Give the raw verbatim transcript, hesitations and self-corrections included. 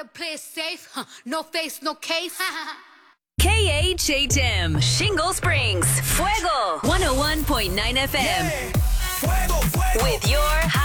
Gotta play it safe, huh? No face, no case. K H H M, Shingle Springs, Fuego, one oh one point nine F M. Yeah. Fuego, fuego. With your